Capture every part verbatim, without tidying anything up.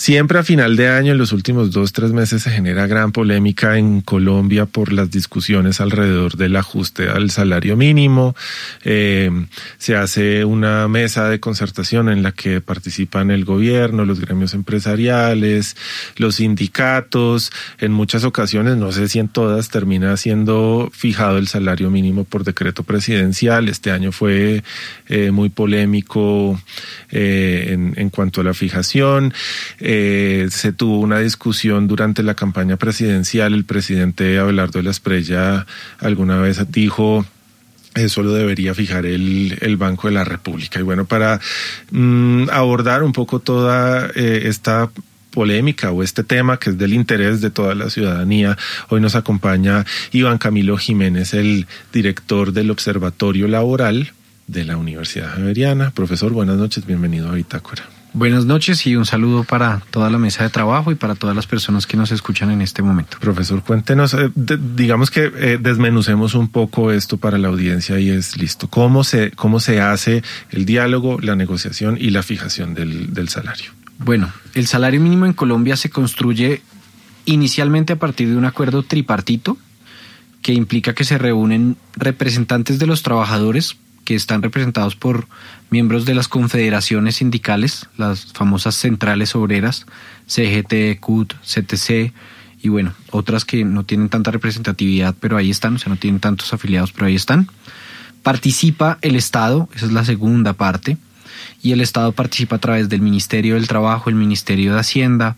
Siempre a final de año, en los últimos dos, tres meses, se genera gran polémica en Colombia por las discusiones alrededor del ajuste al salario mínimo. Eh, se hace una mesa de concertación en la que participan el gobierno, los gremios empresariales, los sindicatos. En muchas ocasiones, no sé si en todas, termina siendo fijado el salario mínimo por decreto presidencial. Este año fue eh, muy polémico eh, en, en cuanto a la fijación. Eh, se tuvo una discusión durante la campaña presidencial. El presidente Abelardo de la Espriella alguna vez dijo: eso lo debería fijar el, el Banco de la República. Y bueno, para mm, abordar un poco toda eh, esta polémica o este tema que es del interés de toda la ciudadanía, hoy nos acompaña Iván Camilo Jiménez, el director del Observatorio Laboral de la Universidad Javeriana. Profesor, buenas noches, bienvenido a Bitácora. Buenas noches y un saludo para toda la mesa de trabajo y para todas las personas que nos escuchan en este momento. Profesor, cuéntenos, eh, de, digamos que eh, desmenucemos un poco esto para la audiencia y es listo. ¿Cómo se, cómo se hace el diálogo, la negociación y la fijación del, del salario? Bueno, el salario mínimo en Colombia se construye inicialmente a partir de un acuerdo tripartito que implica que se reúnen representantes de los trabajadores que están representados por miembros de las confederaciones sindicales, las famosas centrales obreras, C G T, C U T, C T C y bueno, otras que no tienen tanta representatividad, pero ahí están, o sea, no tienen tantos afiliados, pero ahí están. Participa el Estado, esa es la segunda parte, y el Estado participa a través del Ministerio del Trabajo, el Ministerio de Hacienda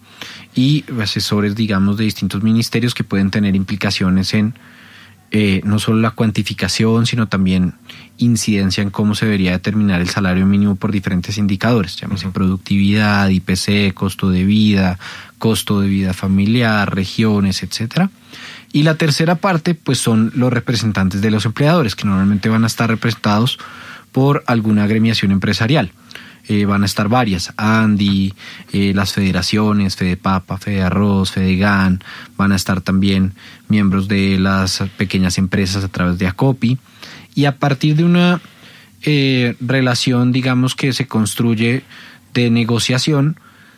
y asesores, digamos, de distintos ministerios que pueden tener implicaciones en Eh, no solo la cuantificación, sino también incidencia en cómo se debería determinar el salario mínimo por diferentes indicadores, llámese uh-huh. productividad, I P C, costo de vida, costo de vida familiar, regiones, etcétera. Y la tercera parte, pues son los representantes de los empleadores, que normalmente van a estar representados por alguna agremiación empresarial. Eh, van a estar varias, ANDI, eh, las federaciones, Fedepapa, Fedearroz, Fedegan, van a estar también miembros de las pequeñas empresas a través de ACOPI, y a partir de una eh, relación, digamos, que se construye de negociación,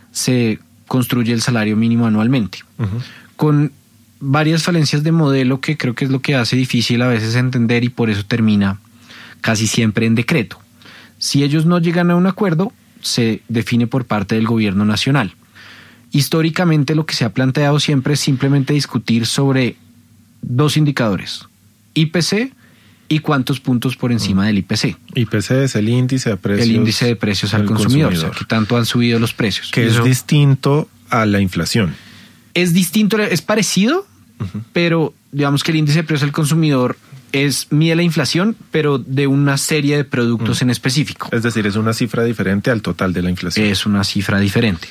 se construye el salario mínimo anualmente, uh-huh. con varias falencias de modelo que creo que es lo que hace difícil a veces entender y por eso termina casi siempre en decreto. Si ellos no llegan a un acuerdo, se define por parte del gobierno nacional. Históricamente lo que se ha planteado siempre es simplemente discutir sobre dos indicadores, I P C y cuántos puntos por encima del I P C. I P C es el índice de precios. El índice de precios al consumidor, consumidor, o sea, que tanto han subido los precios. Que Eso, es distinto a la inflación. Es distinto, es parecido, uh-huh. pero digamos que el índice de precios al consumidor es mide la inflación, pero de una serie de productos mm. en específico. Es decir, es una cifra diferente al total de la inflación. Es una cifra diferente.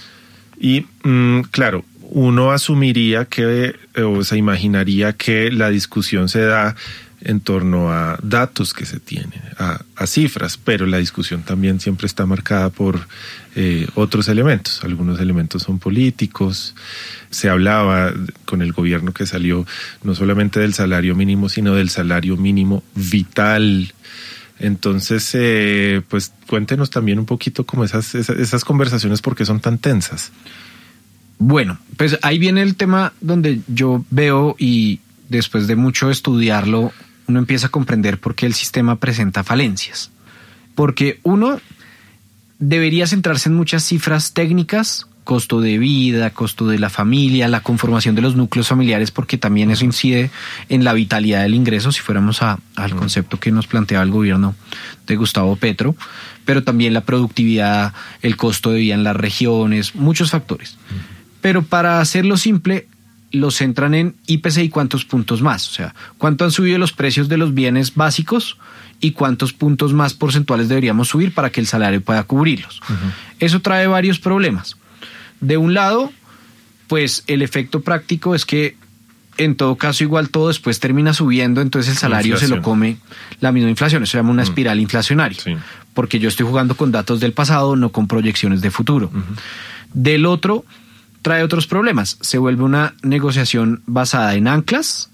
Y mm, claro, uno asumiría que, o se imaginaría que la discusión se da en torno a datos que se tienen, a, a cifras, pero la discusión también siempre está marcada por eh, otros elementos. Algunos elementos son políticos. Se hablaba con el gobierno que salió no solamente del salario mínimo, sino del salario mínimo vital. Entonces, eh, pues cuéntenos también un poquito como esas, esas, esas conversaciones, ¿por qué son tan tensas? Bueno, pues ahí viene el tema donde yo veo, y después de mucho estudiarlo, uno empieza a comprender por qué el sistema presenta falencias. Porque uno debería centrarse en muchas cifras técnicas, costo de vida, costo de la familia, la conformación de los núcleos familiares, porque también eso incide en la vitalidad del ingreso, si fuéramos a, al concepto que nos planteaba el gobierno de Gustavo Petro, pero también la productividad, el costo de vida en las regiones, muchos factores. Pero para hacerlo simple, lo centran en I P C y cuántos puntos más, o sea, cuánto han subido los precios de los bienes básicos y cuántos puntos más porcentuales deberíamos subir para que el salario pueda cubrirlos. Uh-huh. Eso trae varios problemas. De un lado, pues el efecto práctico es que en todo caso igual todo después termina subiendo, entonces el salario se lo come la misma inflación. Eso se llama una uh-huh. espiral inflacionaria, sí. porque yo estoy jugando con datos del pasado, no con proyecciones de futuro. Uh-huh. Del otro, trae otros problemas. Se vuelve una negociación basada en anclas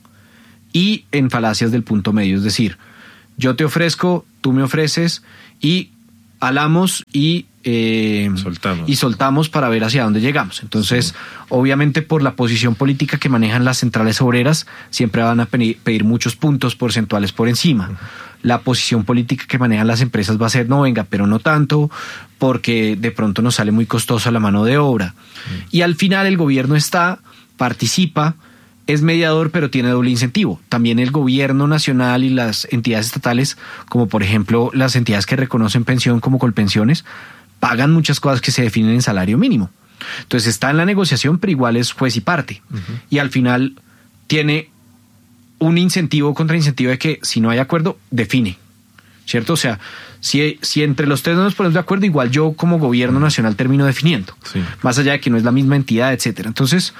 y en falacias del punto medio. Es decir, yo te ofrezco, tú me ofreces y hablamos y eh, soltamos. y soltamos para ver hacia dónde llegamos. Entonces, sí. obviamente por la posición política que manejan las centrales obreras, siempre van a pedir muchos puntos porcentuales por encima. Uh-huh. La posición política que manejan las empresas va a ser, no, venga, pero no tanto, porque de pronto nos sale muy costosa la mano de obra. Uh-huh. Y al final el gobierno está, participa, es mediador, pero tiene doble incentivo. También el gobierno nacional y las entidades estatales, como por ejemplo las entidades que reconocen pensión como Colpensiones, pagan muchas cosas que se definen en salario mínimo. Entonces está en la negociación, pero igual es juez y parte. Uh-huh. Y al final tiene un incentivo contra incentivo de que si no hay acuerdo, define. ¿Cierto? O sea, si, si entre los tres no nos ponemos de acuerdo, igual yo como gobierno nacional termino definiendo. Sí. Más allá de que no es la misma entidad, etcétera. Entonces,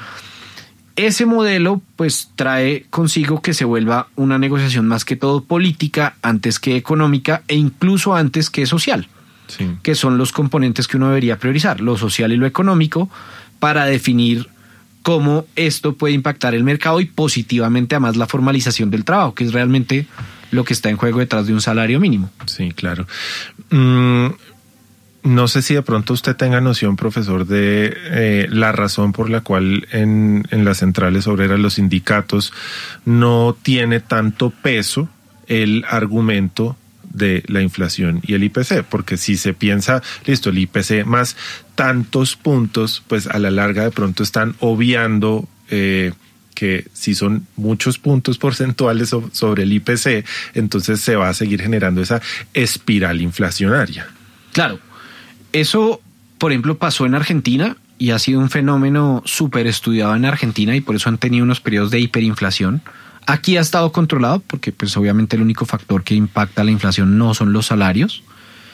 ese modelo pues trae consigo que se vuelva una negociación más que todo política antes que económica e incluso antes que social. Sí. Que son los componentes que uno debería priorizar, lo social y lo económico, para definir cómo esto puede impactar el mercado y positivamente además la formalización del trabajo, que es realmente lo que está en juego detrás de un salario mínimo. Sí, claro. Mm, no sé si de pronto usted tenga noción, profesor, de eh, la razón por la cual en, en las centrales obreras, los sindicatos, no tiene tanto peso el argumento de la inflación y el I P C, porque si se piensa, listo, el I P C más tantos puntos, pues a la larga de pronto están obviando eh, que si son muchos puntos porcentuales sobre el I P C, entonces se va a seguir generando esa espiral inflacionaria. Claro, eso por ejemplo pasó en Argentina y ha sido un fenómeno súper estudiado en Argentina y por eso han tenido unos periodos de hiperinflación. Aquí ha estado controlado porque pues obviamente el único factor que impacta la inflación no son los salarios,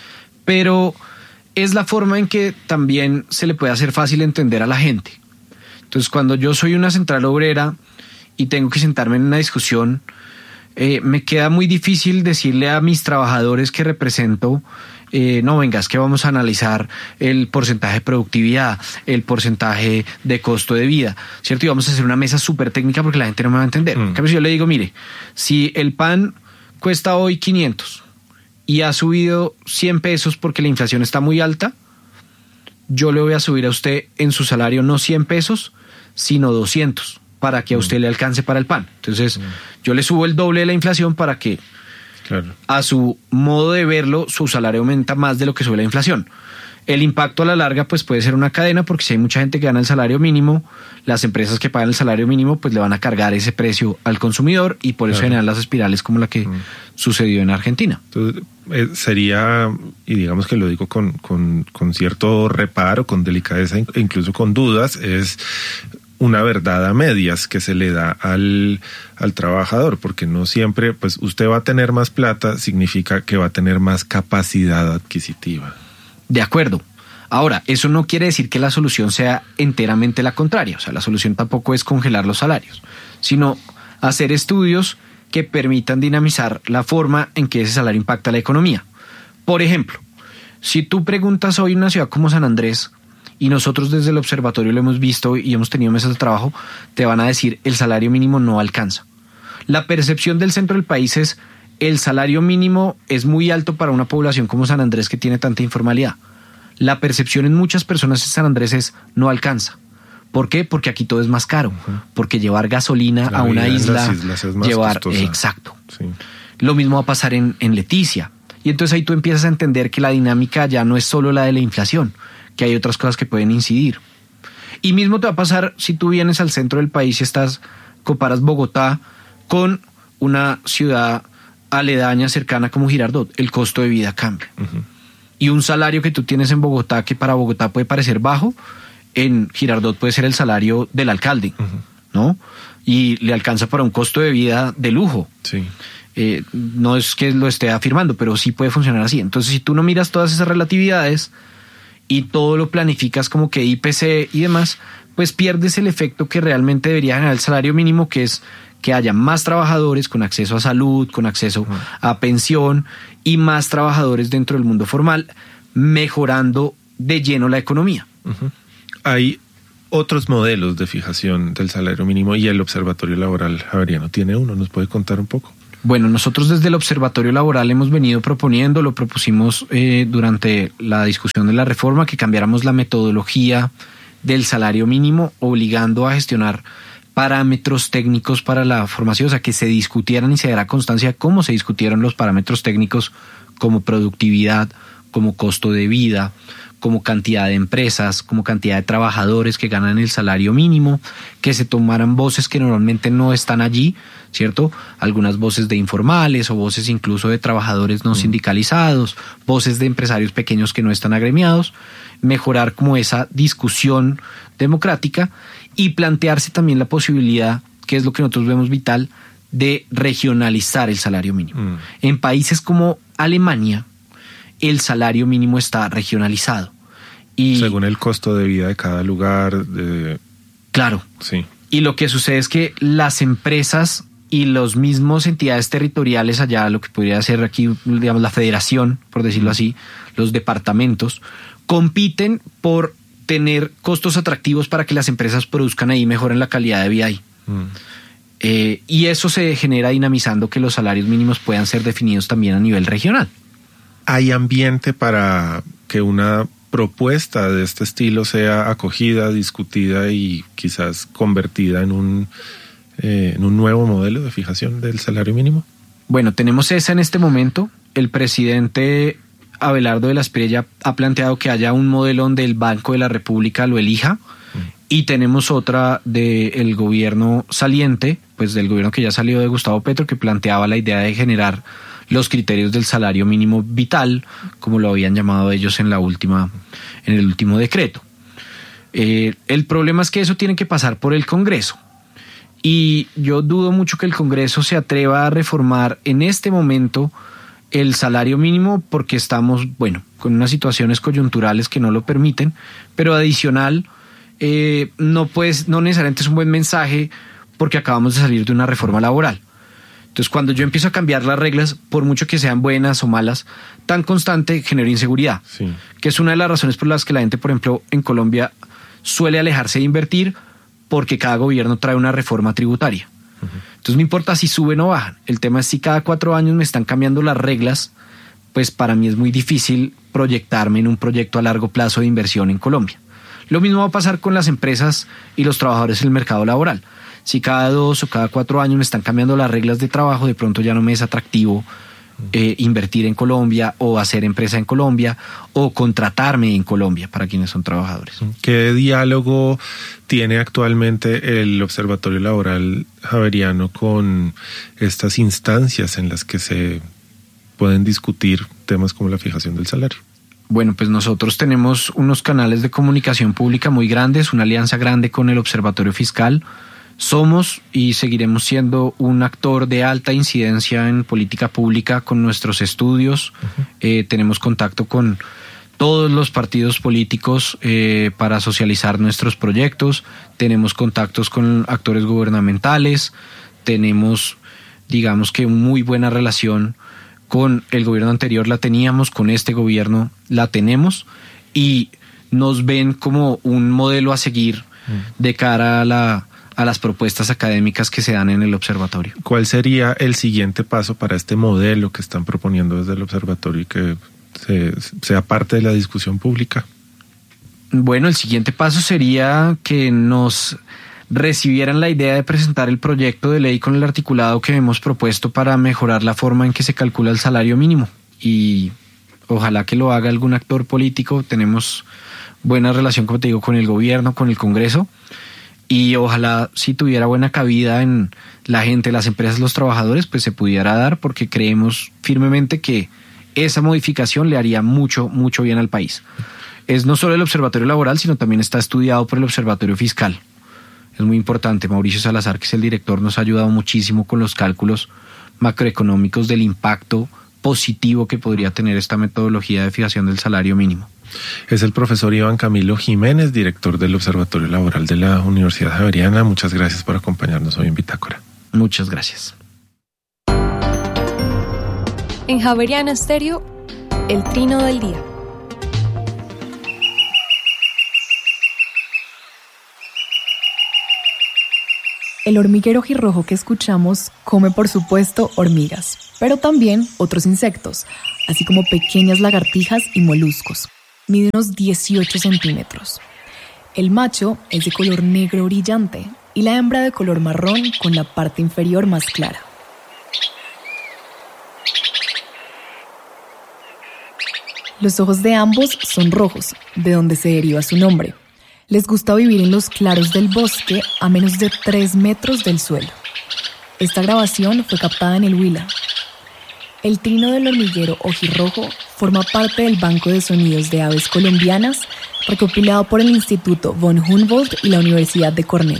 pero es la forma en que también se le puede hacer fácil entender a la gente. Entonces cuando yo soy una central obrera y tengo que sentarme en una discusión, eh, me queda muy difícil decirle a mis trabajadores que represento, Eh, no, venga, es que vamos a analizar el porcentaje de productividad, el porcentaje de costo de vida, ¿cierto? Y vamos a hacer una mesa súper técnica porque la gente no me va a entender. Mm. En cambio, si yo le digo, mire, si el pan cuesta hoy quinientos y ha subido cien pesos porque la inflación está muy alta, yo le voy a subir a usted en su salario no cien pesos, sino doscientos para que a usted mm. le alcance para el pan. Entonces, mm. yo le subo el doble de la inflación para que claro. a su modo de verlo, su salario aumenta más de lo que sube la inflación. El impacto a la larga pues puede ser una cadena porque si hay mucha gente que gana el salario mínimo, las empresas que pagan el salario mínimo pues le van a cargar ese precio al consumidor y por eso claro. generan las espirales como la que mm. sucedió en Argentina. Entonces, eh, sería, y digamos que lo digo con, con, con cierto reparo, con delicadeza e incluso con dudas, es una verdad a medias que se le da al, al trabajador, porque no siempre, pues usted va a tener más plata, significa que va a tener más capacidad adquisitiva. De acuerdo. Ahora, eso no quiere decir que la solución sea enteramente la contraria, o sea, la solución tampoco es congelar los salarios, sino hacer estudios que permitan dinamizar la forma en que ese salario impacta la economía. Por ejemplo, si tú preguntas hoy en una ciudad como San Andrés, y nosotros desde el observatorio lo hemos visto y hemos tenido mesas de trabajo, te van a decir el salario mínimo no alcanza. La percepción del centro del país es el salario mínimo es muy alto para una población como San Andrés que tiene tanta informalidad. La percepción en muchas personas en San Andrés es no alcanza. ¿Por qué? Porque aquí todo es más caro. Uh-huh. Porque llevar gasolina la a una isla, es más llevar... costosa. Exacto. Sí. Lo mismo va a pasar en, en Leticia. Y entonces ahí tú empiezas a entender que la dinámica ya no es solo la de la inflación, que hay otras cosas que pueden incidir. Y mismo te va a pasar si tú vienes al centro del país y estás, comparas Bogotá con una ciudad aledaña, cercana como Girardot, el costo de vida cambia. Uh-huh. Y un salario que tú tienes en Bogotá, que para Bogotá puede parecer bajo, en Girardot puede ser el salario del alcalde, uh-huh. ¿no? Y le alcanza para un costo de vida de lujo. Sí. Eh, no es que lo esté afirmando, pero sí puede funcionar así. Entonces, si tú no miras todas esas relatividades y todo lo planificas como que I P C y demás, pues pierdes el efecto que realmente debería generar el salario mínimo, que es que haya más trabajadores con acceso a salud, con acceso uh-huh. a pensión y más trabajadores dentro del mundo formal, mejorando de lleno la economía. Uh-huh. Hay otros modelos de fijación del salario mínimo y el Observatorio Laboral Javeriano tiene uno. ¿Nos puede contar un poco? Bueno, nosotros desde el Observatorio Laboral hemos venido proponiendo, lo propusimos eh, durante la discusión de la reforma, que cambiáramos la metodología del salario mínimo, obligando a gestionar parámetros técnicos para la formación, o sea, que se discutieran y se diera constancia de cómo se discutieron los parámetros técnicos como productividad, como costo de vida, como cantidad de empresas, como cantidad de trabajadores que ganan el salario mínimo, que se tomaran voces que normalmente no están allí, ¿cierto? Algunas voces de informales o voces incluso de trabajadores no sindicalizados, voces de empresarios pequeños que no están agremiados, mejorar como esa discusión democrática y plantearse también la posibilidad, que es lo que nosotros vemos vital, de regionalizar el salario mínimo. Mm. En países como Alemania, el salario mínimo está regionalizado. Y según el costo de vida de cada lugar. De... Claro. Sí. Y lo que sucede es que las empresas y los mismos entidades territoriales allá, lo que podría ser aquí, digamos, la federación, por decirlo así, los departamentos, compiten por tener costos atractivos para que las empresas produzcan ahí y mejoren la calidad de vida ahí. Mm. Eh, y eso se genera dinamizando que los salarios mínimos puedan ser definidos también a nivel regional. ¿Hay ambiente para que una propuesta de este estilo sea acogida, discutida y quizás convertida en un, eh, en un nuevo modelo de fijación del salario mínimo? Bueno, tenemos esa en este momento. El presidente Abelardo de la Espriella ha planteado que haya un modelo donde el Banco de la República lo elija, mm. y tenemos otra del gobierno saliente, pues del gobierno que ya salió de Gustavo Petro, que planteaba la idea de generar los criterios del salario mínimo vital, como lo habían llamado ellos en la última, en el último decreto. Eh, el problema es que eso tiene que pasar por el Congreso. Y yo dudo mucho que el Congreso se atreva a reformar en este momento el salario mínimo, porque estamos, bueno, con unas situaciones coyunturales que no lo permiten, pero adicional, eh, no, pues, no necesariamente es un buen mensaje porque acabamos de salir de una reforma laboral. Entonces, cuando yo empiezo a cambiar las reglas, por mucho que sean buenas o malas, tan constante, genera inseguridad. Sí. Que es una de las razones por las que la gente, por ejemplo, en Colombia suele alejarse de invertir, porque cada gobierno trae una reforma tributaria. Uh-huh. Entonces, no importa si suben o bajan. El tema es si cada cuatro años me están cambiando las reglas, pues para mí es muy difícil proyectarme en un proyecto a largo plazo de inversión en Colombia. Lo mismo va a pasar con las empresas y los trabajadores en el mercado laboral. Si cada dos o cada cuatro años me están cambiando las reglas de trabajo, de pronto ya no me es atractivo eh, invertir en Colombia o hacer empresa en Colombia o contratarme en Colombia para quienes son trabajadores. ¿Qué diálogo tiene actualmente el Observatorio Laboral Javeriano con estas instancias en las que se pueden discutir temas como la fijación del salario? Bueno, pues nosotros tenemos unos canales de comunicación pública muy grandes, una alianza grande con el Observatorio Fiscal. Somos y seguiremos siendo un actor de alta incidencia en política pública con nuestros estudios. Uh-huh. Eh, tenemos contacto con todos los partidos políticos eh, para socializar nuestros proyectos. Tenemos contactos con actores gubernamentales. Tenemos, digamos que, muy buena relación con el gobierno anterior, la teníamos, con este gobierno la tenemos, y nos ven como un modelo a seguir uh-huh. de cara a la a las propuestas académicas que se dan en el observatorio. ¿Cuál sería el siguiente paso para este modelo que están proponiendo desde el observatorio y que se, sea parte de la discusión pública? Bueno, el siguiente paso sería que nos recibieran la idea de presentar el proyecto de ley con el articulado que hemos propuesto para mejorar la forma en que se calcula el salario mínimo, y ojalá que lo haga algún actor político. Tenemos buena relación, como te digo, con el gobierno, con el Congreso, y ojalá si tuviera buena cabida en la gente, las empresas, los trabajadores, pues se pudiera dar, porque creemos firmemente que esa modificación le haría mucho, mucho bien al país. Es no solo el Observatorio Laboral, sino también está estudiado por el Observatorio Fiscal. Es muy importante. Mauricio Salazar, que es el director, nos ha ayudado muchísimo con los cálculos macroeconómicos del impacto positivo que podría tener esta metodología de fijación del salario mínimo. Es el profesor Iván Camilo Jiménez, director del Observatorio Laboral de la Universidad Javeriana. Muchas gracias por acompañarnos hoy en Bitácora. Muchas gracias. En Javeriana Estéreo, el trino del día. El hormiguero ojirrojo que escuchamos come, por supuesto, hormigas, pero también otros insectos, así como pequeñas lagartijas y moluscos. Mide unos dieciocho centímetros. El macho es de color negro brillante y la hembra de color marrón con la parte inferior más clara. Los ojos de ambos son rojos, de donde se deriva su nombre. Les gusta vivir en los claros del bosque a menos de tres metros del suelo. Esta grabación fue captada en el Huila. El trino del hormiguero ojirrojo forma parte del Banco de Sonidos de Aves Colombianas, recopilado por el Instituto von Humboldt y la Universidad de Cornell.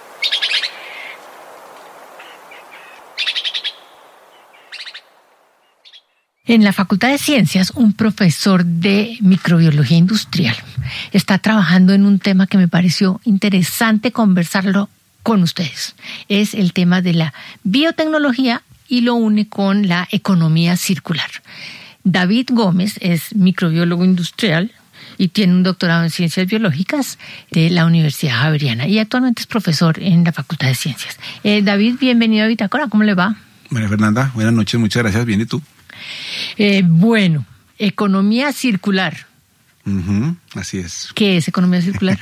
En la Facultad de Ciencias, un profesor de microbiología industrial está trabajando en un tema que me pareció interesante conversarlo con ustedes. Es el tema de la biotecnología y lo une con la economía circular. David Gómez es microbiólogo industrial y tiene un doctorado en ciencias biológicas de la Universidad Javeriana y actualmente es profesor en la Facultad de Ciencias. Eh, David, bienvenido a Bitácora, ¿cómo le va? María Fernanda, buenas noches, muchas gracias, bien, ¿y tú? Eh, bueno, economía circular. Uh-huh, así es. ¿Qué es economía circular?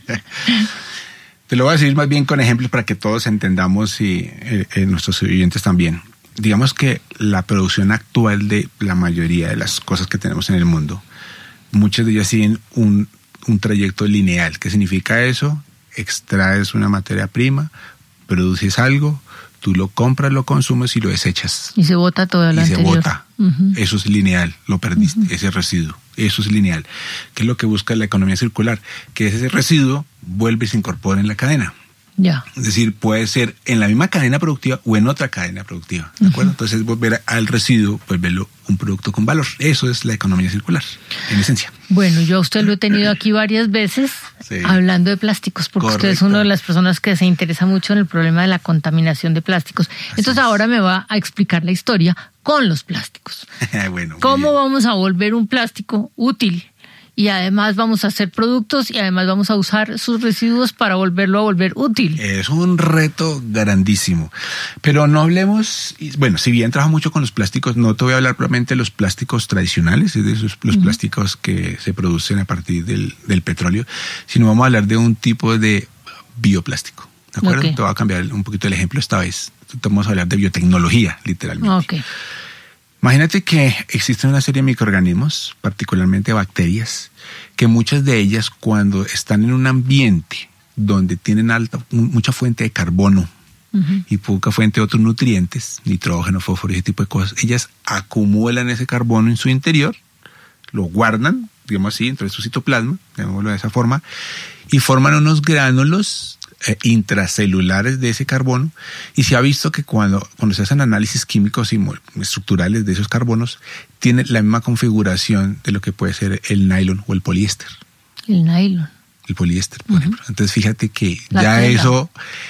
Te lo voy a decir más bien con ejemplos para que todos entendamos y eh, eh, nuestros oyentes también. Digamos que la producción actual de la mayoría de las cosas que tenemos en el mundo, muchas de ellas siguen un, un trayecto lineal. ¿Qué significa eso? Extraes una materia prima, produces algo, tú lo compras, lo consumes y lo desechas. Y se bota todo lo y anterior. Y se bota. Uh-huh. Eso es lineal, lo perdiste, uh-huh. Ese residuo. Eso es lineal. ¿Qué es lo que busca la economía circular? Que ese residuo vuelve y se incorpora en la cadena. Ya. Es decir, puede ser en la misma cadena productiva o en otra cadena productiva. ¿De acuerdo? Uh-huh. Entonces, volver al residuo, volverlo un producto con valor. Eso es la economía circular, en esencia. Bueno, yo a usted lo he tenido aquí varias veces, sí, hablando de plásticos, porque correcto, usted es una de las personas que se interesa mucho en el problema de la contaminación de plásticos. Así Entonces es. Ahora me va a explicar la historia con los plásticos. Bueno, ¿cómo vamos a volver un plástico útil? Y además vamos a hacer productos y además vamos a usar sus residuos para volverlo a volver útil. Es un reto grandísimo. Pero no hablemos, bueno, si bien trabajo mucho con los plásticos, no te voy a hablar probablemente de los plásticos tradicionales, es de esos, los uh-huh. plásticos que se producen a partir del, del petróleo, sino vamos a hablar de un tipo de bioplástico. ¿De acuerdo? Okay. Te voy a cambiar un poquito el ejemplo esta vez. Vamos a hablar de biotecnología, literalmente. Okay. Imagínate que existen una serie de microorganismos, particularmente bacterias, que muchas de ellas cuando están en un ambiente donde tienen alta, mucha fuente de carbono uh-huh. y poca fuente de otros nutrientes, nitrógeno, fósforo y ese tipo de cosas, ellas acumulan ese carbono en su interior, lo guardan, digamos así, entre su citoplasma, llamémoslo de esa forma, y forman unos gránulos Eh, intracelulares de ese carbono, y se ha visto que cuando, cuando se hacen análisis químicos y estructurales de esos carbonos, tiene la misma configuración de lo que puede ser el nylon o el poliéster. El nylon. El poliéster, por uh-huh. ejemplo. Entonces fíjate que la ya tela. eso,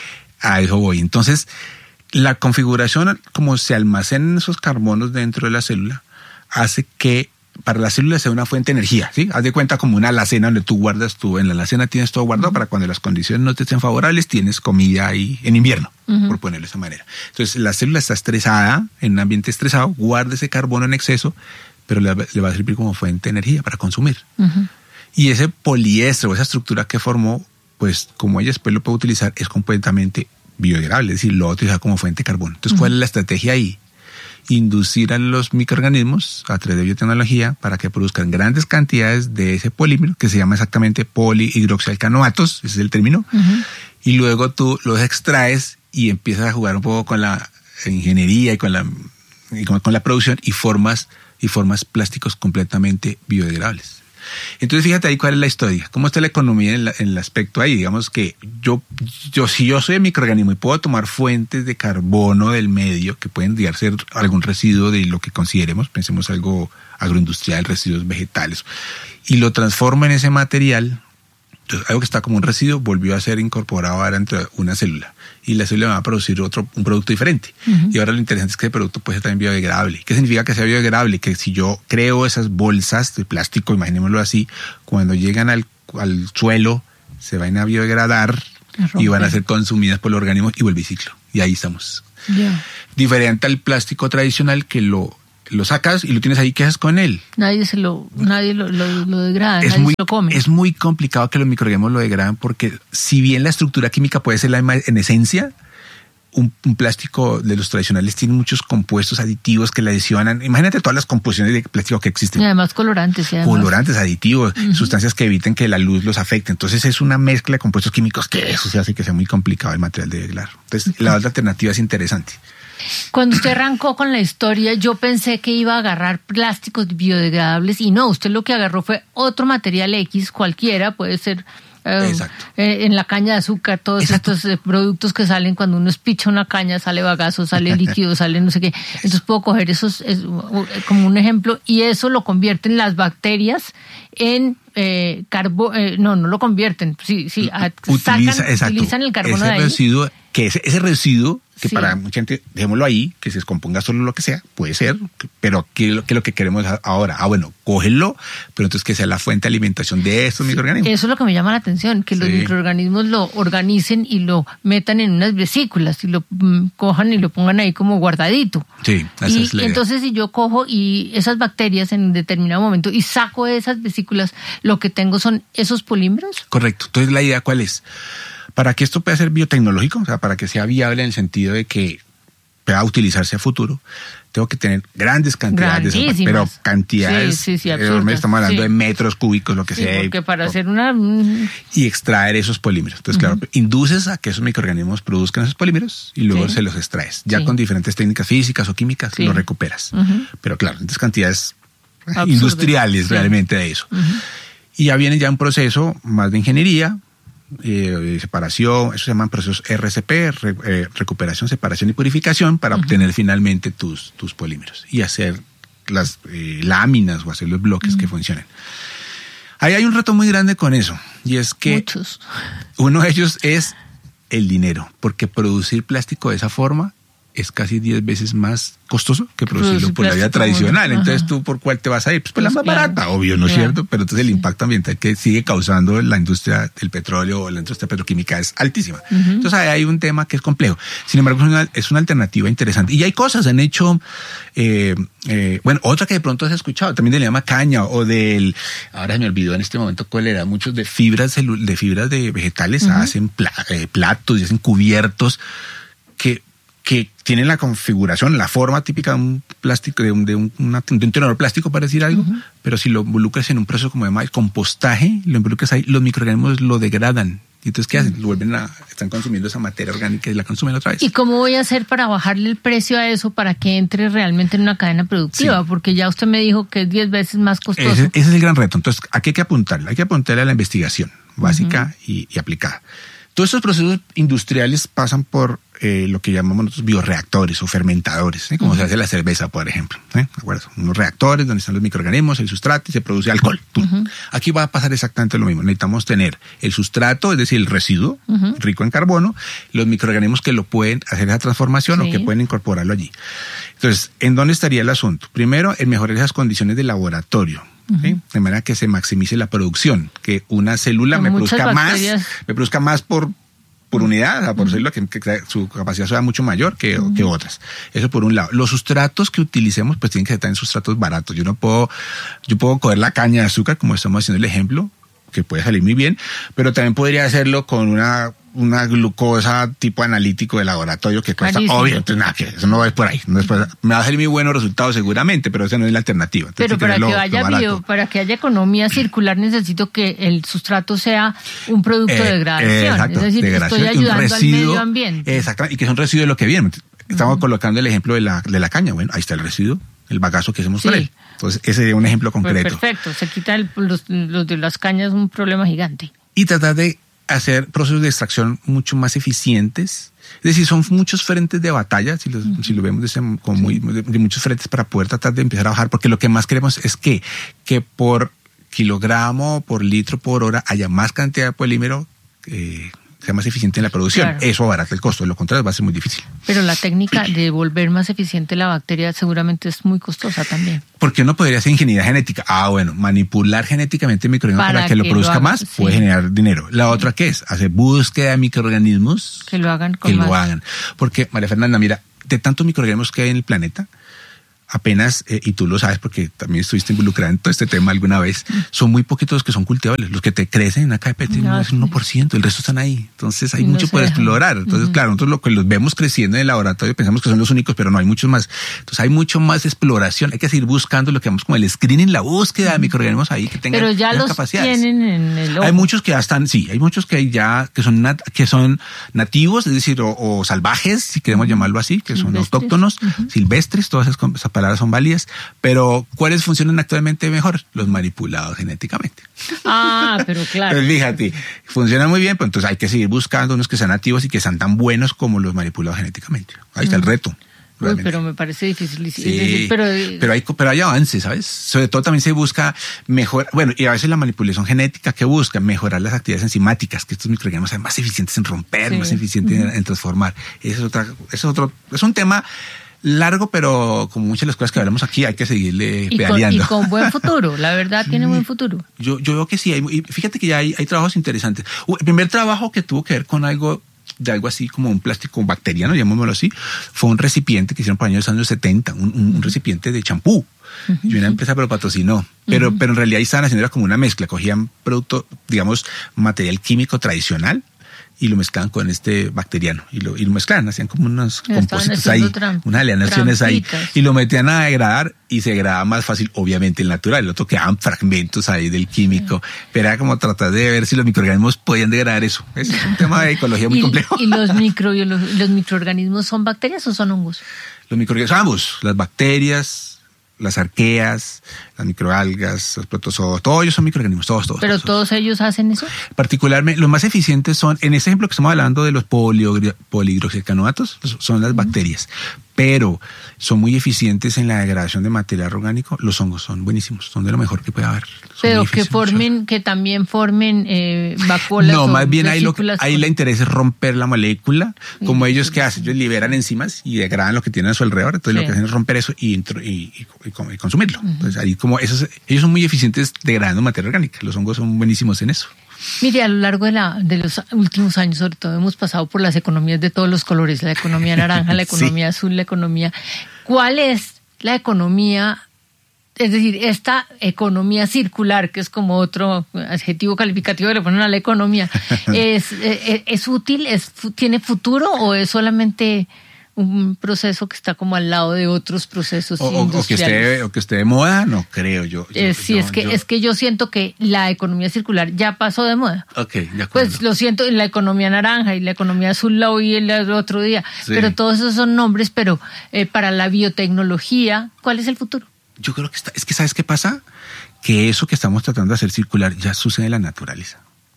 a eso voy. Entonces, la configuración, como se almacenan esos carbonos dentro de la célula, hace que para la célula sea una fuente de energía, ¿sí? Haz de cuenta como una alacena donde tú guardas tú, en la alacena tienes todo guardado uh-huh. para cuando las condiciones no te estén favorables, tienes comida ahí en invierno, uh-huh. por ponerlo de esa manera. Entonces la célula está estresada, en un ambiente estresado, guarda ese carbono en exceso, pero le, le va a servir como fuente de energía para consumir. Uh-huh. Y ese poliéster o esa estructura que formó, pues como ella después lo puede utilizar, es completamente biodegradable, es decir, lo va a utilizar como fuente de carbono. Entonces, uh-huh. ¿cuál es la estrategia ahí? Inducir a los microorganismos a través de biotecnología para que produzcan grandes cantidades de ese polímero, que se llama exactamente polihidroxialcanoatos, ese es el término, uh-huh. y luego tú los extraes y empiezas a jugar un poco con la ingeniería y con la, y con, con la producción y formas, y formas plásticos completamente biodegradables. Entonces fíjate ahí cuál es la historia, cómo está la economía en, la, en el aspecto ahí. Digamos que yo, yo si yo soy microorganismo y puedo tomar fuentes de carbono del medio que pueden llegar a ser algún residuo de lo que consideremos, pensemos algo agroindustrial, residuos vegetales, y lo transformo en ese material, entonces algo que está como un residuo volvió a ser incorporado ahora entre una célula y la célula va a producir otro, un producto diferente. Uh-huh. Y ahora lo interesante es que el producto puede ser también biodegradable. ¿Qué significa que sea biodegradable? Que si yo creo esas bolsas de plástico, imaginémoslo así, cuando llegan al, al suelo se van a biodegradar, y van a ser consumidas por los organismos y vuelve el ciclo. Y ahí estamos. Yeah. Diferente al plástico tradicional que lo, lo sacas y lo tienes ahí, ¿qué haces con él? Nadie se lo, nadie lo, lo, lo degrada, Es nadie muy, se lo come. es muy complicado que los microorganismos lo degraden porque si bien la estructura química puede ser la misma en esencia, Un, un plástico de los tradicionales tiene muchos compuestos aditivos que le adicionan. Imagínate todas las composiciones de plástico que existen. Y además colorantes. Y además... Colorantes, aditivos, Uh-huh. sustancias que eviten que la luz los afecte. Entonces es una mezcla de compuestos químicos que eso se hace que sea muy complicado el material de degradar. Entonces la otra alternativa es interesante. Cuando usted arrancó con la historia, yo pensé que iba a agarrar plásticos biodegradables y no, usted lo que agarró fue otro material X, cualquiera, puede ser... Eh, eh, en la caña de azúcar, todos Exacto. estos eh, productos que salen cuando uno espicha una caña, sale bagazo, sale líquido, sale no sé qué. Entonces puedo coger esos es, uh, como un ejemplo y eso lo convierten las bacterias en eh, carbono. Eh, no, no lo convierten. Sí, sí, Utiliza, sacan, exacto, utilizan el carbono ese de ahí. residuo, que ese, ese residuo que Sí. para mucha gente, dejémoslo ahí, que se descomponga solo lo que sea, puede ser, pero ¿qué es lo que, lo que queremos ahora? Ah, bueno, cógelo, pero entonces que sea la fuente de alimentación de estos microorganismos. Eso es lo que me llama la atención, que los Sí. microorganismos lo organicen y lo metan en unas vesículas y lo mm, cojan y lo pongan ahí como guardadito. Sí, esa Y es la idea. entonces si yo cojo y esas bacterias en un determinado momento y saco de esas vesículas, lo que tengo son esos polímeros. Correcto. Entonces, ¿la idea cuál es? Para que esto pueda ser biotecnológico, o sea, para que sea viable en el sentido de que pueda utilizarse a futuro, tengo que tener grandes cantidades de esas, pero Grandísimas. cantidades Sí, sí, sí, enormes, absurdas, estamos hablando sí. de metros cúbicos, lo que Sí, sea. porque para y, hacer una... mm, y extraer esos polímeros. Entonces, claro, induces a que esos microorganismos produzcan esos polímeros y luego Sí. se los extraes. Ya Sí. con diferentes técnicas físicas o químicas Sí. los recuperas. Ujú. Pero claro, en cantidades Absurdas. industriales Sí. realmente de eso. Ujú. Y ya viene ya un proceso más de ingeniería, eh, de separación, eso se llaman procesos R C P, re- eh, recuperación, separación y purificación, para Uh-huh. obtener finalmente tus, tus polímeros y hacer las eh, láminas o hacer los bloques uh-huh. que funcionen. Ahí hay un reto muy grande con eso, y es que Muchos. uno de ellos es el dinero, porque producir plástico de esa forma es casi diez veces más costoso que producirlo Producir por la vía plástico, tradicional. ajá. Entonces, ¿tú por cuál te vas a ir? Pues por la Pues más claro, barata, obvio, ¿no es claro. cierto? Pero entonces el Sí. impacto ambiental que sigue causando la industria del petróleo o la industria petroquímica es altísima. Ujú. Entonces, ahí hay un tema que es complejo. Sin embargo, es una, es una alternativa interesante. Y hay cosas, han hecho, eh, eh, bueno, otra que de pronto has escuchado, también de la llama caña o del, ahora se me olvidó en este momento cuál era, muchos de fibras, celu- de fibras de vegetales Ujú. hacen pla- eh, platos y hacen cubiertos que que tienen la configuración, la forma típica de un plástico, de un, de un, una, de un tenedor plástico, para decir algo, uh-huh. pero si lo involucras en un proceso como de compostaje, lo involucras ahí, los microorganismos lo degradan. Y entonces, ¿qué hacen? Lo vuelven a, están consumiendo esa materia orgánica y la consumen otra vez. ¿Y cómo voy a hacer para bajarle el precio a eso para que entre realmente en una cadena productiva? Sí. Porque ya usted me dijo que es diez veces más costoso. Ese, ese es el gran reto. Entonces, ¿a qué hay que apuntarle? Hay que apuntarle a la investigación básica uh-huh. y, y aplicada. Todos estos procesos industriales pasan por eh, lo que llamamos nosotros bioreactores o fermentadores, ¿eh? como uh-huh. se hace la cerveza, por ejemplo. ¿eh? ¿De acuerdo? Unos reactores donde están los microorganismos, el sustrato y se produce alcohol. Uh-huh. Aquí va a pasar exactamente lo mismo. Necesitamos tener el sustrato, es decir, el residuo uh-huh. rico en carbono, los microorganismos que lo pueden hacer esa transformación sí. o que pueden incorporarlo allí. Entonces, ¿en dónde estaría el asunto? Primero, en mejorar esas condiciones de laboratorio. ¿sí? De manera que se maximice la producción, que una célula me produzca, más, me produzca más por, por unidad, o sea, por célula, que, que su capacidad sea mucho mayor que, uh-huh. que otras. Eso por un lado. Los sustratos que utilicemos pues tienen que ser también sustratos baratos. Yo no puedo, yo puedo coger la caña de azúcar, como estamos haciendo el ejemplo, que puede salir muy bien, pero también podría hacerlo con una una glucosa tipo analítico de laboratorio que cuesta, Carísimo. obvio, entonces nada, que eso no va por ahí. No es por, me va a salir muy buenos resultados seguramente, pero esa no es la alternativa. Entonces, pero para que, lo, vaya lo bio, para que haya economía circular necesito que el sustrato sea un producto eh, de degradación. Exacto, es decir, degradación, estoy ayudando residuo, al medio ambiente. Exactamente, y que es un residuo de lo que viene. Estamos uh-huh. colocando el ejemplo de la, de la caña. Bueno, ahí está el residuo, el bagazo que hacemos sí. con él. Entonces, ese sería un ejemplo concreto. Pues perfecto, se quita el, los, los de las cañas, un problema gigante. Y tratar de hacer procesos de extracción mucho más eficientes. Es decir, son muchos frentes de batalla, si, los, uh-huh. si lo vemos de, ese, como muy, de, de muchos frentes para poder tratar de empezar a bajar, porque lo que más queremos es que, que por kilogramo, por litro, por hora, haya más cantidad de polímero eh, sea más eficiente en la producción. Claro. Eso abarata el costo, de lo contrario va a ser muy difícil. Pero la técnica de volver más eficiente la bacteria seguramente es muy costosa también. ¿Por qué uno podría hacer ingeniería genética? Ah, bueno, manipular genéticamente microorganismos para, para que, que lo produzca lo haga, más sí. puede generar dinero. La sí. otra, ¿qué es? Hacer búsqueda de microorganismos que lo hagan con que más. lo hagan. Porque, María Fernanda, mira, de tantos microorganismos que hay en el planeta, apenas, eh, y tú lo sabes porque también estuviste involucrada en todo este tema alguna vez, son muy poquitos los que son cultivables. Los que te crecen en una caja de Petri no, no es un uno por ciento, el resto están ahí. Entonces hay y mucho no por explorar. Entonces, uh-huh. claro, nosotros lo que los vemos creciendo en el laboratorio pensamos que son los únicos, pero no, hay muchos más. Entonces hay mucho más exploración. Hay que seguir buscando lo que llamamos como el screening, la búsqueda de microorganismos ahí que tengan pero ya los capacidades. Tienen en el ojo. Hay muchos que ya están, sí, hay muchos que hay ya que son nat, que son nativos, es decir, o, o salvajes, si queremos uh-huh. llamarlo así, que son silvestres. autóctonos, uh-huh. silvestres, todas esas, esas palabras son válidas. Pero, ¿cuáles funcionan actualmente mejor? Los manipulados genéticamente. Ah, pero claro. Pues fíjate, funcionan muy bien, pero entonces hay que seguir buscando unos que sean nativos y que sean tan buenos como los manipulados genéticamente. Ahí está mm. el reto. Uy, pero me parece difícil. Sí, decir, pero, pero, hay, pero hay avances, ¿sabes? Sobre todo también se busca mejorar, bueno, y a veces la manipulación genética que busca mejorar las actividades enzimáticas, que estos microorganismos sean más eficientes en romper, sí. más eficientes uh-huh. en, en transformar. Eso es otra, eso es otro, es un tema largo, pero como muchas de las cosas que hablamos aquí hay que seguirle y pedaleando. Con, y con buen futuro, la verdad tiene buen futuro. Yo, yo veo que sí, hay, y fíjate que ya hay, hay trabajos interesantes. El primer trabajo que tuvo que ver con algo de algo así como un plástico bacteriano, llamémoslo así, fue un recipiente que hicieron por años años setenta, un, un, un recipiente de champú. Uh-huh. Y una empresa pero patrocinó. Pero, uh-huh. pero en realidad ahí estaban haciendo era como una mezcla, cogían producto, digamos, material químico tradicional y lo mezclaban con este bacteriano y lo, y lo mezclaban, hacían como unos compósitos ahí, tramp- unas aleaciones ahí y lo metían a degradar y se degradaba más fácil, obviamente el natural, el otro quedaban fragmentos ahí del químico, sí. pero era como tratar de ver si los microorganismos podían degradar eso. Es un tema de ecología muy ¿Y, complejo. ¿Y los, micro, los, los microorganismos son bacterias o son hongos? Los microorganismos, ambos, las bacterias, las arqueas, las microalgas, los protozoos, todos ellos son microorganismos, todos, todos. ¿Pero todos, todos ellos hacen eso? Particularmente, los más eficientes son, en este ejemplo que estamos hablando de los polihidroxicanoatos, son las uh-huh. bacterias, pero son muy eficientes en la degradación de material orgánico. Los hongos son buenísimos, son de lo mejor que puede haber. Son pero que formen, que también formen eh, vacuolas. No, más bien ahí, lo, ahí la interés es romper la molécula, como sí, ellos sí, que hacen, ellos liberan enzimas y degradan lo que tienen a su alrededor, entonces sí. lo que hacen es romper eso y, y, y, y, y consumirlo. Uh-huh. Entonces ahí como esos, ellos son muy eficientes degradando materia orgánica, los hongos son buenísimos en eso. Mire, a lo largo de, la, de los últimos años, sobre todo, hemos pasado por las economías de todos los colores, la economía naranja, la economía sí. azul, la economía... ¿Cuál es la economía, es decir, esta economía circular, que es como otro adjetivo calificativo que le ponen a la economía, ¿es, es, es útil, es, tiene futuro o es solamente un proceso que está como al lado de otros procesos o, industriales? O que, esté, o que esté de moda, no creo yo. yo eh, sí, yo, es, que, yo... es que yo siento que la economía circular ya pasó de moda. Ok, de acuerdo. Pues lo siento, en la economía naranja y la economía azul la oí el otro día, sí. pero todos esos son nombres, pero eh, para la biotecnología, ¿cuál es el futuro? Yo creo que está, es que ¿sabes qué pasa? Que eso que estamos tratando de hacer circular ya sucede en la naturaleza.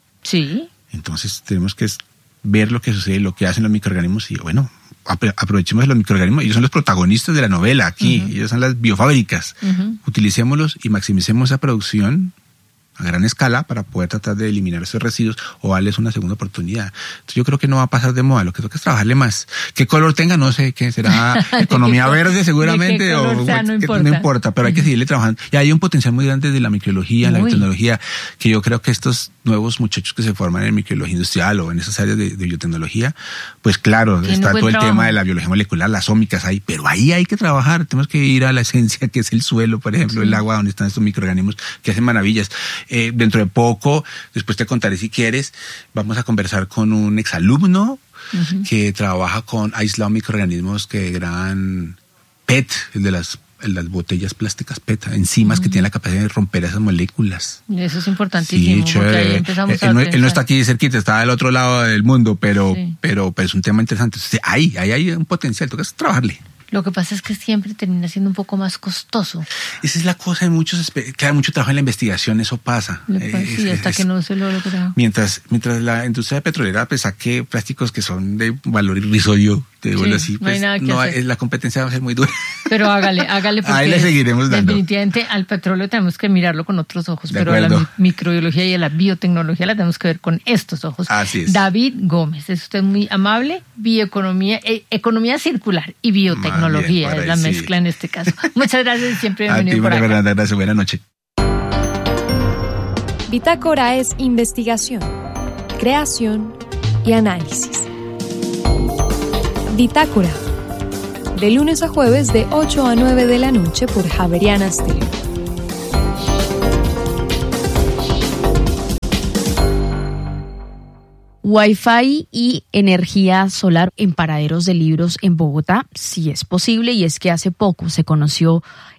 Sí. Entonces tenemos que ver lo que sucede, lo que hacen los microorganismos y bueno, aprovechemos de los microorganismos, ellos son los protagonistas de la novela aquí, uh-huh. ellos son las biofábricas, uh-huh. utilicémoslos y maximicemos esa producción a gran escala para poder tratar de eliminar esos residuos o darles una segunda oportunidad. Entonces yo creo que no va a pasar de moda, lo que toca es trabajarle más. ¿Qué color tenga? No sé, ¿qué será? Economía verde seguramente o sea, no, importa. no importa, pero hay que seguirle trabajando. Y hay un potencial muy grande de la microbiología, la biotecnología, que yo creo que estos nuevos muchachos que se forman en microbiología industrial o en esas áreas de, de biotecnología, pues claro, está todo el trabajo. Tema de la biología molecular, las ómicas ahí, pero ahí hay que trabajar, tenemos que ir a la esencia que es el suelo, por ejemplo, sí. el agua donde están estos microorganismos que hacen maravillas. Eh, dentro de poco, después te contaré si quieres, vamos a conversar con un exalumno uh-huh. que trabaja con aislado microorganismos que degradan P E T, el de las, las botellas plásticas P E T, enzimas uh-huh. que tienen la capacidad de romper esas moléculas. Eso es importantísimo. Sí, porque ahí empezamos él, a no, él no está aquí cerquita, está del otro lado del mundo, pero, sí. pero, pero es un tema interesante. Entonces, ahí, ahí hay un potencial, toca trabajarle. Lo que pasa es que siempre termina siendo un poco más costoso. Esa es la cosa de muchos, que hay mucho trabajo en la investigación, eso pasa. Sí, hasta es, que no se lo logra. Mientras, mientras la industria petrolera pues, saque plásticos que son de valor irrisorio, te digo Sí, así, no hay pues nada que no, hacer. la competencia va a ser muy dura. Pero hágale, hágale porque Ahí le seguiremos dando. definitivamente al petróleo tenemos que mirarlo con otros ojos, De pero a la acuerdo. mi- microbiología y a la biotecnología la tenemos que ver con estos ojos. Así es. David Gómez, es usted muy amable, bioeconomía, eh, economía circular y biotecnología, Más bien, por es la ahí sí. mezcla en este caso. Muchas gracias y siempre A ti, bienvenido por María acá. Fernanda, gracias, buenas noches. Bitácora es investigación, creación y análisis. Bitácora, de lunes a jueves de ocho a nueve de la noche por Javeriana Stereo. Wi-Fi y energía solar en paraderos de libros en Bogotá, sí es posible, y es que hace poco se conoció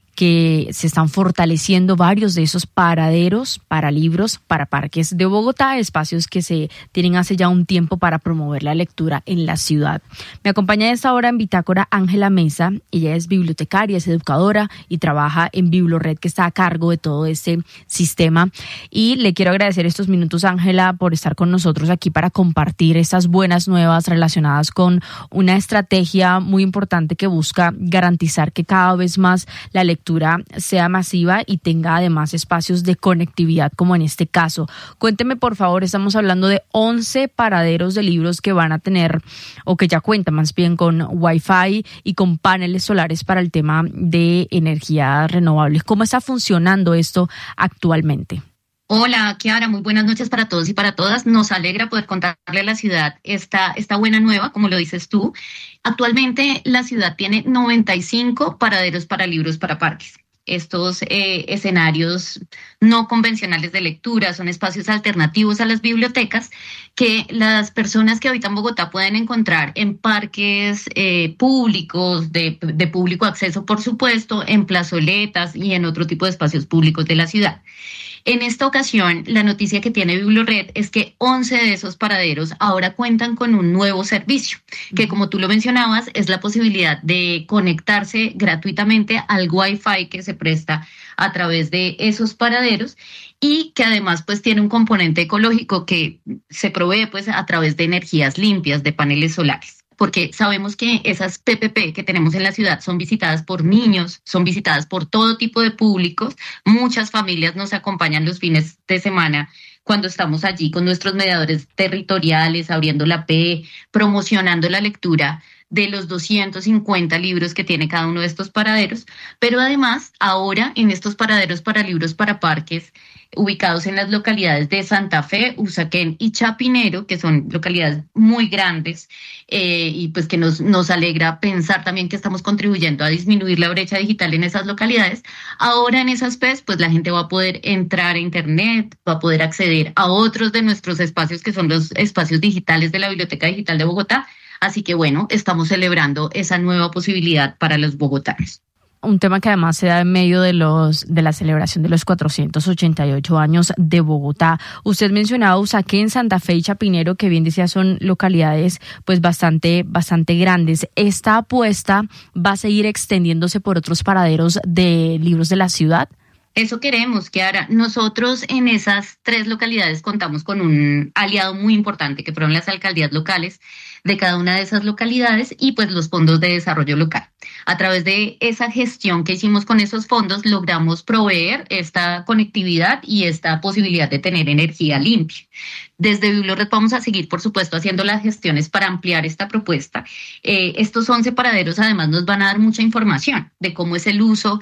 que se están fortaleciendo varios de esos paraderos para libros, para parques de Bogotá, espacios que se tienen hace ya un tiempo para promover la lectura en la ciudad. Me acompaña a esta hora en Bitácora Ángela Mesa. Ella es bibliotecaria, es educadora y trabaja en Biblored, que está a cargo de todo este sistema. Y le quiero agradecer estos minutos, Ángela, por estar con nosotros aquí para compartir estas buenas nuevas relacionadas con una estrategia muy importante que busca garantizar que cada vez más la lectura sea masiva y tenga además espacios de conectividad, como en este caso. Cuénteme, por favor, estamos hablando de once paraderos de libros que van a tener, o que ya cuentan más bien, con Wi-Fi y con paneles solares para el tema de energías renovables. ¿Cómo está funcionando esto actualmente? Hola, Kiara, muy buenas noches para todos y para todas. Nos alegra poder contarle a la ciudad esta, esta buena nueva, como lo dices tú. Actualmente la ciudad tiene noventa y cinco paraderos para libros para parques. Estos eh, escenarios no convencionales de lectura son espacios alternativos a las bibliotecas que las personas que habitan Bogotá pueden encontrar en parques eh, públicos, de, de público acceso, por supuesto, en plazoletas y en otro tipo de espacios públicos de la ciudad. En esta ocasión, la noticia que tiene Biblored es que once de esos paraderos ahora cuentan con un nuevo servicio, que como tú lo mencionabas, es la posibilidad de conectarse gratuitamente al Wi-Fi que se presta a través de esos paraderos y que además pues tiene un componente ecológico que se provee pues a través de energías limpias, de paneles solares. Porque sabemos que esas P P P que tenemos en la ciudad son visitadas por niños, son visitadas por todo tipo de públicos. Muchas familias nos acompañan los fines de semana cuando estamos allí con nuestros mediadores territoriales, abriendo la P, promocionando la lectura de los doscientos cincuenta libros que tiene cada uno de estos paraderos. Pero además, ahora en estos paraderos para libros para parques, ubicados en las localidades de Santa Fe, Usaquén y Chapinero, que son localidades muy grandes, eh, y pues que nos, nos alegra pensar también que estamos contribuyendo a disminuir la brecha digital en esas localidades. Ahora en esas P E S, pues la gente va a poder entrar a internet, va a poder acceder a otros de nuestros espacios, que son los espacios digitales de la Biblioteca Digital de Bogotá. Así que bueno, estamos celebrando esa nueva posibilidad para los bogotanos. Un tema que además se da en medio de los de la celebración de los cuatrocientos ochenta y ocho años de Bogotá. Usted mencionaba Usaquén, Santa Fe y Chapinero, que bien decía son localidades pues bastante, bastante grandes. ¿Esta apuesta va a seguir extendiéndose por otros paraderos de libros de la ciudad? Eso queremos, Kiara. Nosotros en esas tres localidades contamos con un aliado muy importante, que fueron las alcaldías locales de cada una de esas localidades y pues los fondos de desarrollo local. A través de esa gestión que hicimos con esos fondos, logramos proveer esta conectividad y esta posibilidad de tener energía limpia. Desde Biblored vamos a seguir, por supuesto, haciendo las gestiones para ampliar esta propuesta. Eh, estos once paraderos además nos van a dar mucha información de cómo es el uso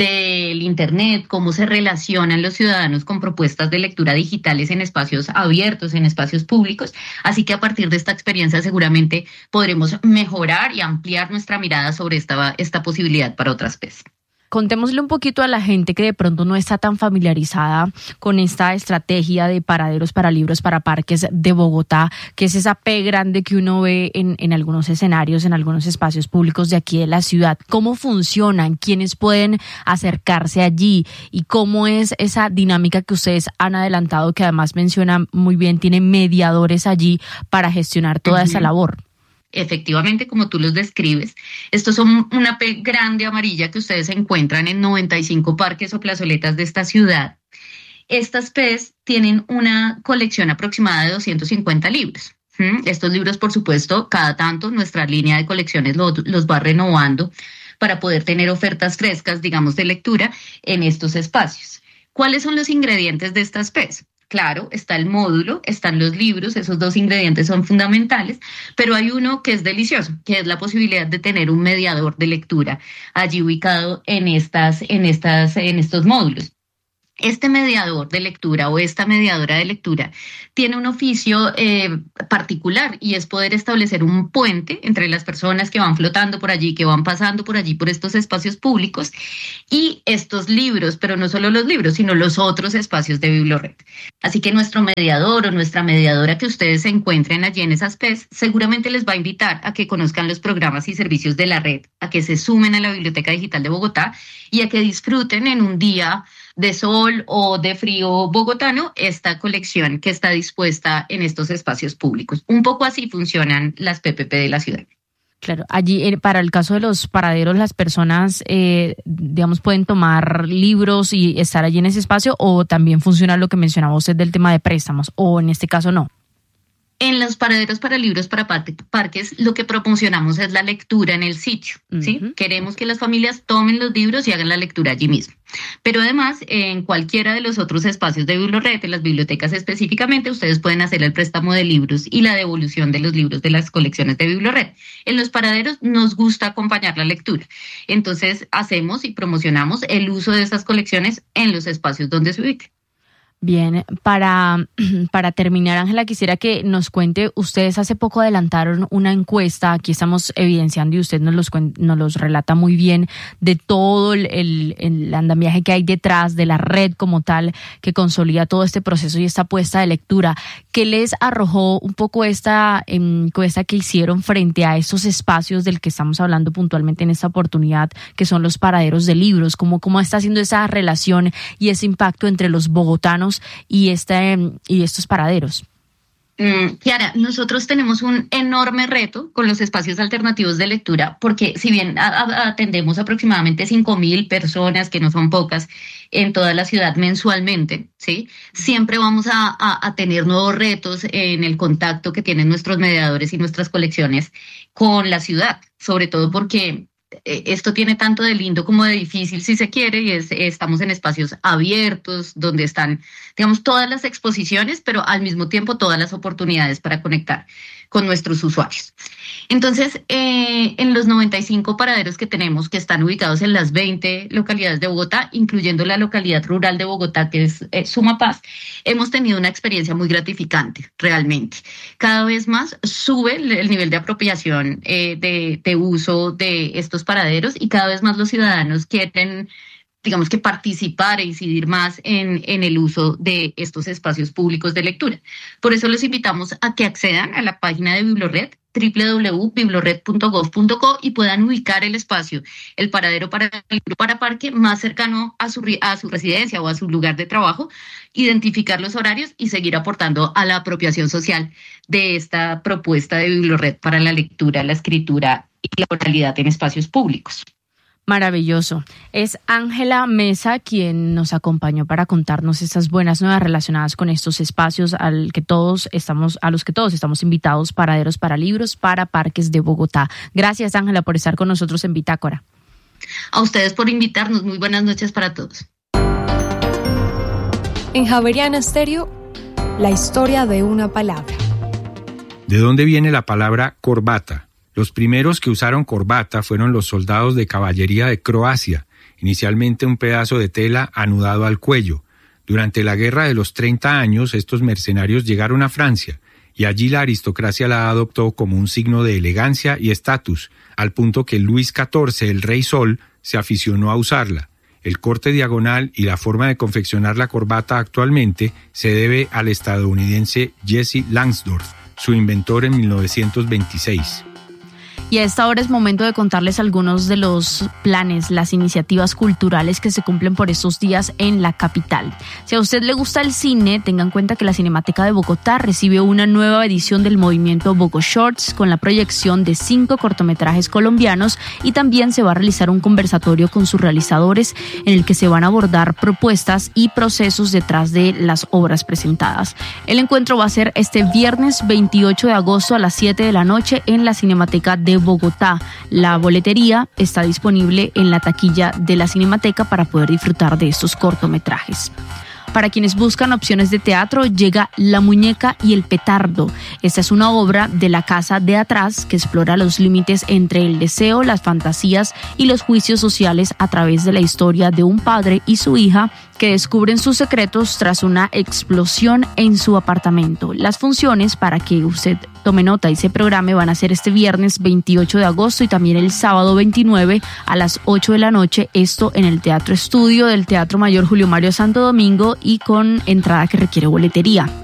del Internet, cómo se relacionan los ciudadanos con propuestas de lectura digitales en espacios abiertos, en espacios públicos. Así que a partir de esta experiencia seguramente podremos mejorar y ampliar nuestra mirada sobre esta, esta posibilidad para otras P E S. Contémosle un poquito a la gente que de pronto no está tan familiarizada con esta estrategia de paraderos para libros para parques de Bogotá, que es esa P grande que uno ve en, en algunos escenarios, en algunos espacios públicos de aquí de la ciudad. ¿Cómo funcionan? ¿Quiénes pueden acercarse allí? ¿Y cómo es esa dinámica que ustedes han adelantado, que además mencionan muy bien, tienen mediadores allí para gestionar toda uh-huh. esa labor? Efectivamente, como tú los describes, estos son una P grande amarilla que ustedes encuentran en noventa y cinco parques o plazoletas de esta ciudad. Estas P E S tienen una colección aproximada de doscientos cincuenta libros. ¿Mm? Estos libros, por supuesto, cada tanto nuestra línea de colecciones lo, los va renovando para poder tener ofertas frescas, digamos, de lectura en estos espacios. ¿Cuáles son los ingredientes de esta especie? Claro, está el módulo, están los libros, esos dos ingredientes son fundamentales, pero hay uno que es delicioso, que es la posibilidad de tener un mediador de lectura allí ubicado en estas, en estas, en estos módulos. Este mediador de lectura o esta mediadora de lectura tiene un oficio eh, particular y es poder establecer un puente entre las personas que van flotando por allí, que van pasando por allí, por estos espacios públicos y estos libros, pero no solo los libros, sino los otros espacios de Bibliored. Así que nuestro mediador o nuestra mediadora que ustedes se encuentren allí en esas P E S seguramente les va a invitar a que conozcan los programas y servicios de la red, a que se sumen a la Biblioteca Digital de Bogotá y a que disfruten en un día de sol o de frío bogotano esta colección que está dispuesta en estos espacios públicos. Un poco así funcionan las P P P de la ciudad. Claro, allí eh, para el caso de los paraderos, las personas, eh, digamos, pueden tomar libros y estar allí en ese espacio, o también funciona lo que mencionaba usted del tema de préstamos, o en este caso no. En los paraderos para libros para parques, lo que promocionamos es la lectura en el sitio, ¿sí? Uh-huh. Queremos que las familias tomen los libros y hagan la lectura allí mismo. Pero además, en cualquiera de los otros espacios de Bibliored, en las bibliotecas específicamente, ustedes pueden hacer el préstamo de libros y la devolución de los libros de las colecciones de Bibliored. En los paraderos nos gusta acompañar la lectura. Entonces, hacemos y promocionamos el uso de esas colecciones en los espacios donde se ubiquen. Bien, para, para terminar, Ángela, quisiera que nos cuente, ustedes hace poco adelantaron una encuesta, aquí estamos evidenciando y usted nos los, nos los relata muy bien, de todo el, el, el andamiaje que hay detrás de la red como tal, que consolida todo este proceso y esta apuesta de lectura. ¿Qué les arrojó un poco esta encuesta que hicieron frente a estos espacios del que estamos hablando puntualmente en esta oportunidad, que son los paraderos de libros? ¿Cómo, cómo está haciendo esa relación y ese impacto entre los bogotanos y este y estos paraderos? Mm, Kiara, nosotros tenemos un enorme reto con los espacios alternativos de lectura, porque si bien a, a, atendemos aproximadamente cinco mil personas, que no son pocas, en toda la ciudad mensualmente, ¿sí? Siempre vamos a, a, a tener nuevos retos en el contacto que tienen nuestros mediadores y nuestras colecciones con la ciudad, sobre todo porque esto tiene tanto de lindo como de difícil, si se quiere, y es, estamos en espacios abiertos donde están, digamos, todas las exposiciones, pero al mismo tiempo todas las oportunidades para conectar con nuestros usuarios. Entonces, eh, en los noventa y cinco paraderos que tenemos, que están ubicados en las veinte localidades de Bogotá, incluyendo la localidad rural de Bogotá, que es eh, Sumapaz, hemos tenido una experiencia muy gratificante, realmente. Cada vez más sube el nivel de apropiación eh, de, de uso de estos paraderos y cada vez más los ciudadanos quieren, digamos que participar e incidir más en, en el uso de estos espacios públicos de lectura. Por eso los invitamos a que accedan a la página de Bibliored, doble u doble u doble u punto bibliored punto gov punto co, y puedan ubicar el espacio, el paradero para el para parque más cercano a su, a su residencia o a su lugar de trabajo, identificar los horarios y seguir aportando a la apropiación social de esta propuesta de Bibliored para la lectura, la escritura y la oralidad en espacios públicos. Maravilloso. Es Ángela Mesa quien nos acompañó para contarnos estas buenas nuevas relacionadas con estos espacios al que todos estamos, a los que todos estamos invitados, paraderos para libros, para parques de Bogotá. Gracias, Ángela, por estar con nosotros en Bitácora. A ustedes por invitarnos. Muy buenas noches para todos. En Javeriana Stereo, la historia de una palabra. ¿De dónde viene la palabra corbata? Los primeros que usaron corbata fueron los soldados de caballería de Croacia, inicialmente un pedazo de tela anudado al cuello. Durante la Guerra de los treinta años, estos mercenarios llegaron a Francia, y allí la aristocracia la adoptó como un signo de elegancia y estatus, al punto que Luis catorce, el Rey Sol, se aficionó a usarla. El corte diagonal y la forma de confeccionar la corbata actualmente se debe al estadounidense Jesse Langsdorff, su inventor en mil novecientos veintiséis. Y a esta hora es momento de contarles algunos de los planes, las iniciativas culturales que se cumplen por estos días en la capital. Si a usted le gusta el cine, tenga en cuenta que la Cinemateca de Bogotá recibe una nueva edición del movimiento Bogo Shorts con la proyección de cinco cortometrajes colombianos, y también se va a realizar un conversatorio con sus realizadores en el que se van a abordar propuestas y procesos detrás de las obras presentadas. El encuentro va a ser este viernes veintiocho de agosto a las siete de la noche en la Cinemateca de Bogotá. La boletería está disponible en la taquilla de la Cinemateca para poder disfrutar de estos cortometrajes. Para quienes buscan opciones de teatro, llega La Muñeca y el Petardo. Esta es una obra de la Casa de Atrás que explora los límites entre el deseo, las fantasías y los juicios sociales a través de la historia de un padre y su hija que descubren sus secretos tras una explosión en su apartamento. Las funciones, para que usted tome nota y se programe, van a ser este viernes veintiocho de agosto y también el sábado veintinueve a las ocho de la noche, esto en el Teatro Estudio del Teatro Mayor Julio Mario Santo Domingo y con entrada que requiere boletería.